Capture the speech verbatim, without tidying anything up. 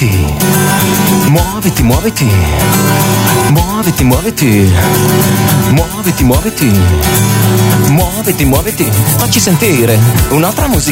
muoviti, muoviti, muoviti, muoviti, muoviti, muoviti, muoviti, muoviti, muoviti, facci sentire un'altra musica.